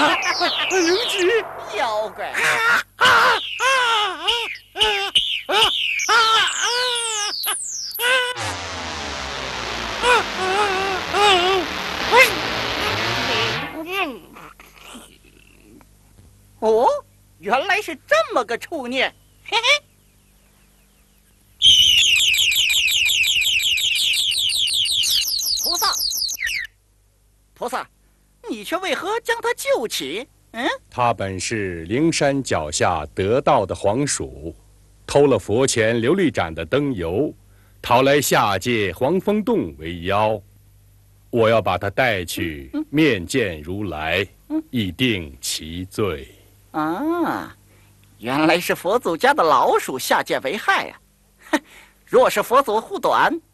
灵吉， 妖怪！哦，原来是这么个处念，嘿嘿。菩萨，你却为何将他救起？ 他本是灵山脚下得道的黄鼠，偷了佛前琉璃盏的灯油，逃来下界黄风洞为妖。我要把他带去面见如来，以定其罪。 啊，原来是佛祖家的老鼠下界为害啊！哼，若是佛祖护短，